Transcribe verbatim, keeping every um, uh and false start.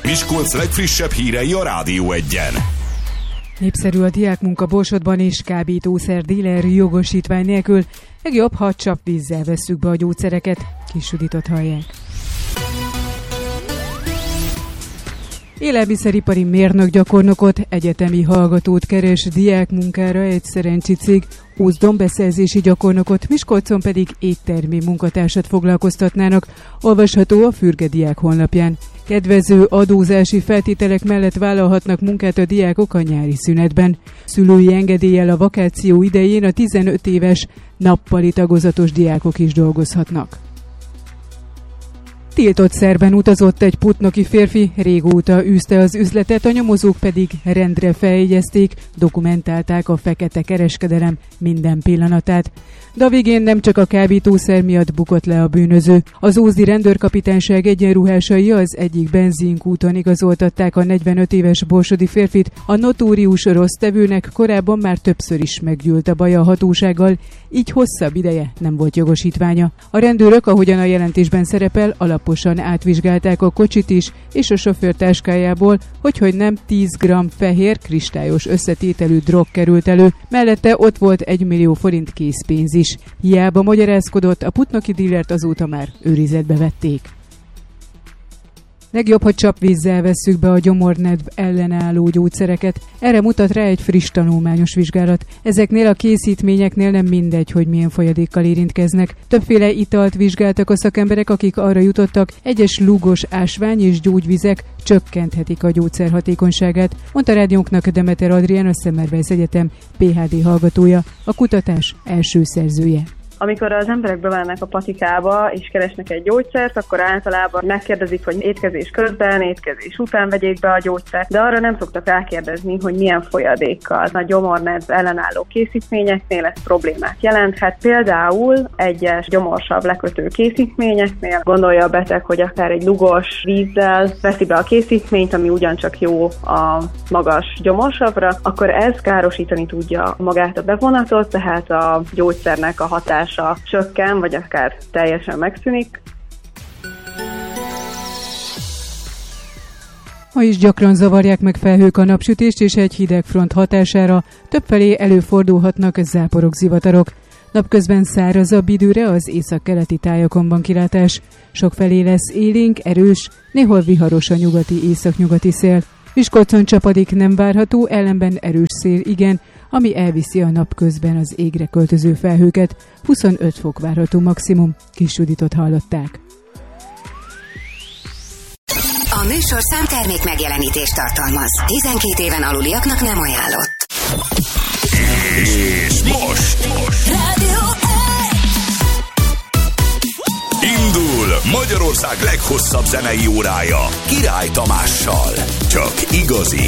Miskolc legfrissebb hírei a Rádió Egyen. Népszerű a diákmunka Borsodban, és kábítószer díler jogosítvány nélkül. Legjobb, ha csapvízzel vesszük be a gyógyszereket. Kis Juditot hallják. Élelmiszeripari mérnök-gyakornokot, egyetemi hallgatót keres diákmunkára egy szerencsi cég, Ózdon beszerzési gyakornokot, Miskolcon pedig éttermi munkatársat foglalkoztatnának, olvasható a Fürge Diák honlapján. Kedvező adózási feltételek mellett vállalhatnak munkát a diákok a nyári szünetben. Szülői engedéllyel a vakáció idején a tizenöt éves nappali tagozatos diákok is dolgozhatnak. Tiltott szerben utazott egy putnoki férfi, régóta űzte az üzletet, a nyomozók pedig rendre feljegyezték, dokumentálták a fekete kereskedelem minden pillanatát. De a végén nem csak a kábítószer miatt bukott le a bűnöző. Az ózdi rendőrkapitányság egyenruhásai az egyik benzinkúton igazoltatták a negyvenöt éves borsodi férfit. A notórius rossz tevőnek korábban már többször is meggyűlt a baj a hatósággal, így hosszabb ideje nem volt jogosítványa. A rendőrök, ahogyan a jelentésben szerepel, alaposan átvizsgálták a kocsit is, és a sofőr táskájából, hogyhogy nem tíz gramm fehér, kristályos összetételű drog került elő, mellette ott volt egy millió forint készpénz is. Hiába magyarázkodott, a putnoki dílert azóta már őrizetbe vették. Legjobb, hogy csapvízzel vesszük be a gyomornedv ellenálló gyógyszereket. Erre mutat rá egy friss tanulmányos vizsgálat. Ezeknél a készítményeknél nem mindegy, hogy milyen folyadékkal érintkeznek. Többféle italt vizsgáltak a szakemberek, akik arra jutottak, egyes lúgos ásvány és gyógyvizek csökkenthetik a gyógyszer hatékonyságát, mondta rádiónknak Demeter Adrián, a Semmelweis Egyetem pé há dé hallgatója, a kutatás első szerzője. Amikor az emberek bemennek a patikába és keresnek egy gyógyszert, akkor általában megkérdezik, hogy étkezés közben, étkezés után vegyék be a gyógyszert, de arra nem szoktak rákérdezni, hogy milyen folyadékkal. A gyomornedv ellenálló készítményeknél ez problémát jelenthet. Például egyes gyomorsav lekötő készítményeknél gondolja a beteg, hogy akár egy lugos vízzel veszi be a készítményt, ami ugyancsak jó a magas gyomorsavra, akkor ez károsítani tudja magát a bevonatot, tehát a gyógyszernek a hatása csökken, vagy akár teljesen megszűnik. Ma is gyakran zavarják meg felhők a napsütést, és egy hideg front hatására többfelé előfordulhatnak záporok, zivatarok. Napközben szárazabb időre az északkeleti tájakon van kilátás. Sokfelé lesz élénk, erős, néhol viharos a nyugati északnyugati szél. Miskolcon csapadék nem várható, ellenben erős szél igen, ami elviszi a napközben az égre költöző felhőket. huszonöt fok várható maximum. Kis Juditot hallották. A műsor számtermék megjelenítést tartalmaz. tizenkét éven aluliaknak nem ajánlott. És most, most. Rádió Indul Magyarország leghosszabb zenei órája Király Tamással. Csak igazi